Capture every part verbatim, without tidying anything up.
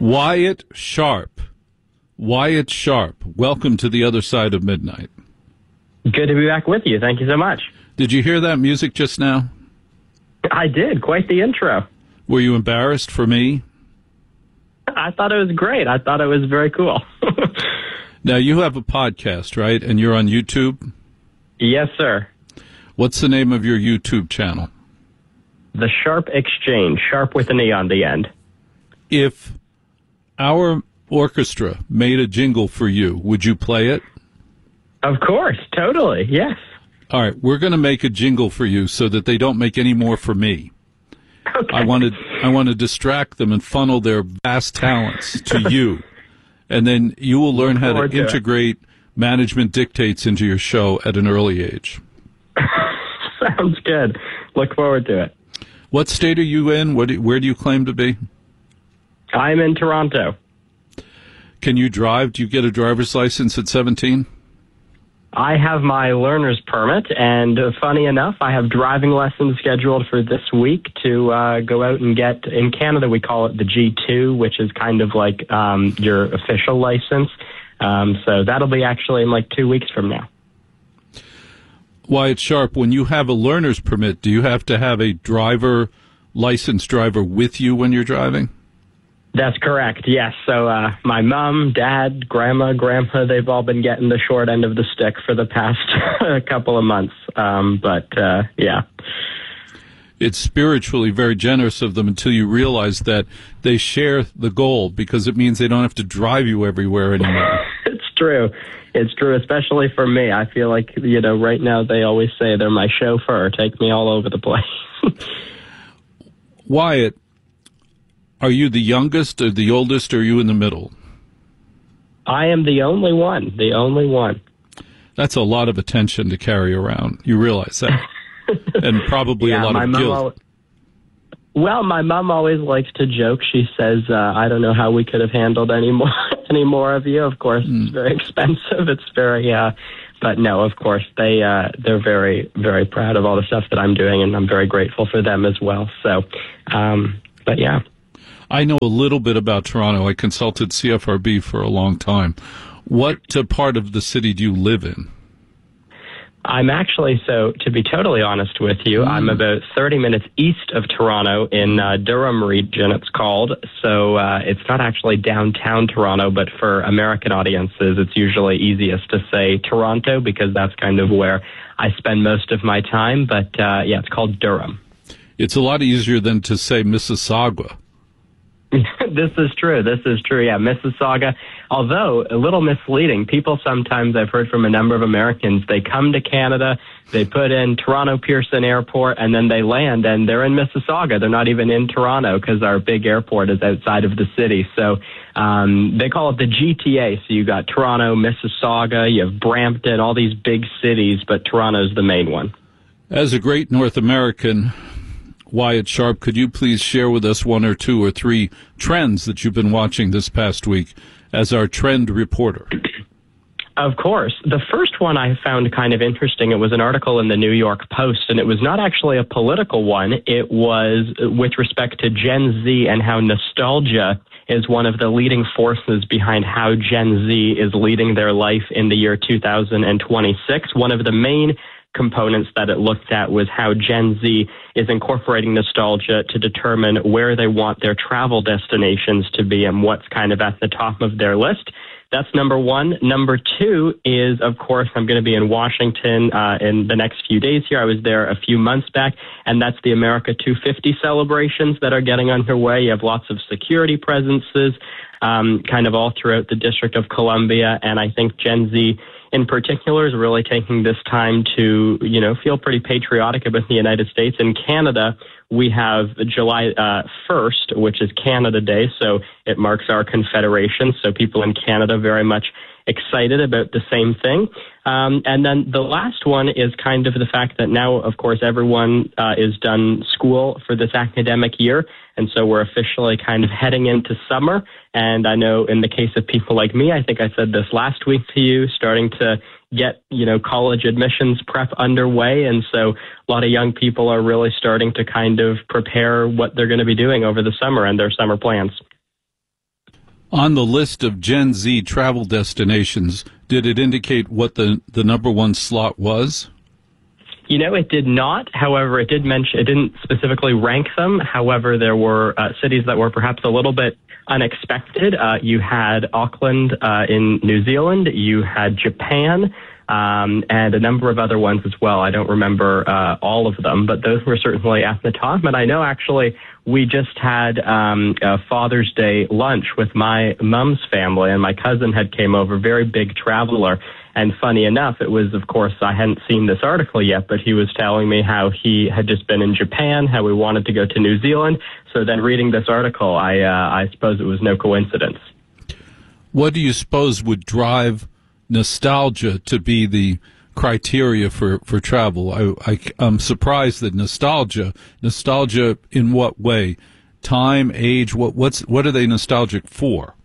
Wyatt Sharp. Wyatt Sharp, welcome to the other side of midnight. Good to be back with you. Thank you so much. Did you hear that music just now? I did. Quite the intro. Were you embarrassed for me? I thought it was great. I thought it was very cool. Now, you have a podcast, right? And you're on YouTube? Yes, sir. What's the name of your YouTube channel? The Sharp Exchange. Sharp with an E on the end. If our orchestra made a jingle for you, would you play it? Of course. Totally. Yes. All right. We're going to make a jingle for you so that they don't make any more for me. Okay. I want to I want to distract them and funnel their vast talents to you. And then you will learn how to integrate management dictates into your show at an early age. Sounds good. Look forward to it. What state are you in? What do, where do you claim to be? I'm in Toronto. Can you drive? Do you get a driver's license at seventeen? I have my learner's permit, and uh, funny enough, I have driving lessons scheduled for this week to uh, go out and get, in Canada we call it the G two, which is kind of like um, your official license. Um, so that'll be actually in like two weeks from now. Wyatt Sharp, when you have a learner's permit, do you have to have a driver, licensed driver with you when you're driving? That's correct, yes. So uh, my mom, dad, grandma, grandpa, they've all been getting the short end of the stick for the past couple of months. Um, but, uh, yeah. It's spiritually very generous of them until you realize that they share the goal, because it means they don't have to drive you everywhere anymore. It's true. It's true, especially for me. I feel like, you know, right now they always say they're my chauffeur. Take me all over the place. Wyatt, are you the youngest or the oldest, or are you in the middle? I am the only one, the only one. That's a lot of attention to carry around. You realize that? And probably yeah, a lot my of mom guilt. Al- well, my mom always likes to joke. She says, uh, I don't know how we could have handled any more, any more of you. Of course, mm. It's very expensive. It's very... Uh, But no, of course, they, uh, they're very, very proud of all the stuff that I'm doing, and I'm very grateful for them as well. So, um, but yeah. I know a little bit about Toronto. I consulted C F R B for a long time. What uh, part of the city do you live in? I'm actually, so to be totally honest with you, mm. I'm about thirty minutes east of Toronto in uh, Durham region, it's called. So uh, it's not actually downtown Toronto, but for American audiences, it's usually easiest to say Toronto because that's kind of where I spend most of my time. But uh, yeah, it's called Durham. It's a lot easier than to say Mississauga. This is true. This is true. Yeah, Mississauga. Although a little misleading, people sometimes, I've heard from a number of Americans, they come to Canada, they put in Toronto Pearson Airport, and then they land, and they're in Mississauga. They're not even in Toronto because our big airport is outside of the city. So um, they call it the G T A. So you got Toronto, Mississauga, you have Brampton, all these big cities, but Toronto's the main one. As a great North American, Wyatt Sharp, could you please share with us one or two or three trends that you've been watching this past week as our trend reporter? Of course. The first one I found kind of interesting. It was an article in the New York Post, and it was not actually a political one. It was with respect to Gen Z and how nostalgia is one of the leading forces behind how Gen Z is leading their life in the year two thousand twenty-six. One of the main components that it looked at was how Gen Z is incorporating nostalgia to determine where they want their travel destinations to be and what's kind of at the top of their list. That's number one. Number two is, of course, I'm going to be in Washington uh, in the next few days here. I was there a few months back, and that's the America two fifty celebrations that are getting underway. You have lots of security presences um, kind of all throughout the District of Columbia, and I think Gen Z in particular is really taking this time to, you know, feel pretty patriotic about the United States. In Canada, we have July uh, first, which is Canada Day, so it marks our Confederation. So people in Canada very much excited about the same thing. Um, and then the last one is kind of the fact that now, of course, everyone uh, is done school for this academic year. And so we're officially kind of heading into summer. And I know in the case of people like me, I think I said this last week to you, starting to get, you know, college admissions prep underway. And so a lot of young people are really starting to kind of prepare what they're going to be doing over the summer and their summer plans. On the list of Gen Z travel destinations, did it indicate what the, the number one slot was? You know, it did not. However, it did mention, it didn't specifically rank them. However, there were uh, cities that were perhaps a little bit unexpected. Uh, you had Auckland uh, in New Zealand. You had Japan. Um, and a number of other ones as well. I don't remember uh, all of them, but those were certainly at the top. And I know actually we just had um, a Father's Day lunch with my mom's family, and my cousin had came over, very big traveler. And funny enough, it was, of course, I hadn't seen this article yet, but he was telling me how he had just been in Japan, how he wanted to go to New Zealand. So then reading this article, I, uh, I suppose it was no coincidence. What do you suppose would drive nostalgia to be the criteria for, for travel? I, I, I'm surprised that nostalgia, nostalgia in what way? Time, age, what, what's, what are they nostalgic for?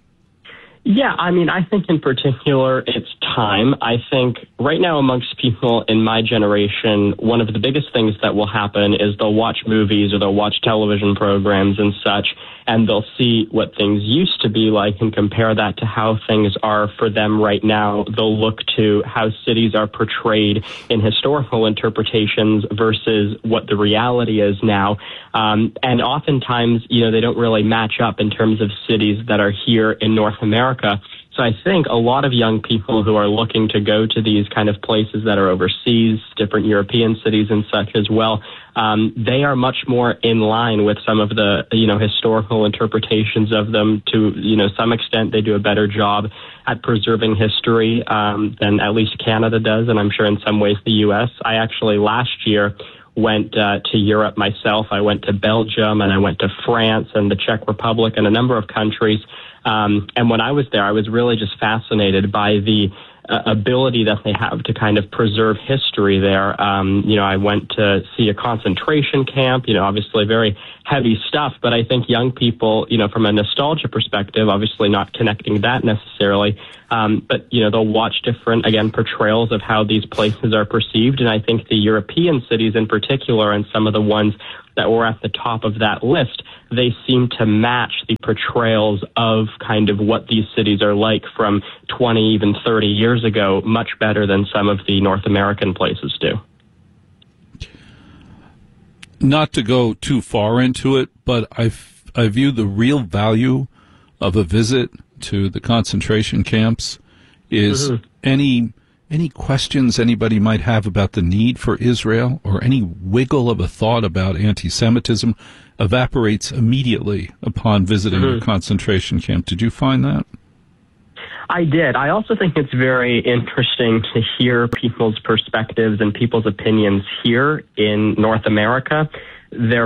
Yeah, I mean, I think in particular it's time. I think right now amongst people in my generation, one of the biggest things that will happen is they'll watch movies or they'll watch television programs and such, and they'll see what things used to be like and compare that to how things are for them right now. They'll look to how cities are portrayed in historical interpretations versus what the reality is now. Um, and oftentimes, you know, they don't really match up in terms of cities that are here in North America. So I think a lot of young people who are looking to go to these kind of places that are overseas, different European cities and such as well, um, they are much more in line with some of the, you know, historical interpretations of them. To, you know, some extent, they do a better job at preserving history um, than at least Canada does, and I'm sure in some ways the U S. I actually last year went uh, to Europe myself. I went to Belgium and I went to France and the Czech Republic and a number of countries. Um, and when I was there, I was really just fascinated by the uh, ability that they have to kind of preserve history there. Um, you know, I went to see a concentration camp, you know, obviously very heavy stuff, but I think young people, you know, from a nostalgia perspective, obviously not connecting that necessarily, um, but, you know, they'll watch different, again, portrayals of how these places are perceived. And I think the European cities in particular, and some of the ones that were at the top of that list, they seem to match the portrayals of kind of what these cities are like from twenty, even thirty years ago, much better than some of the North American places do. Not to go too far into it, but I, f- I view the real value of a visit to the concentration camps is mm-hmm. any any questions anybody might have about the need for Israel or any wiggle of a thought about anti-Semitism evaporates immediately upon visiting mm-hmm. a concentration camp. Did you find that? I did. I also think it's very interesting to hear people's perspectives and people's opinions here in North America. There